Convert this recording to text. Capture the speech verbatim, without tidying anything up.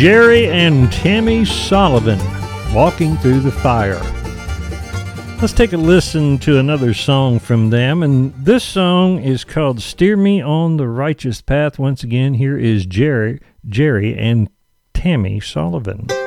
Jerry and Tammy Sullivan, Walking Through the Fire. Let's take a listen to another song from them, and this song is called Steer Me on the Righteous Path. Once again, here is Jerry, Jerry and Tammy Sullivan.